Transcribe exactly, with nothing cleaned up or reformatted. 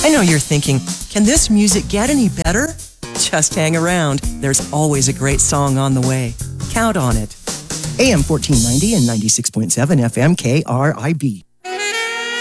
I know you're thinking, can this music get any better? Just hang around. There's always a great song on the way. Count on it. A M fourteen ninety and ninety-six point seven F M K R I B.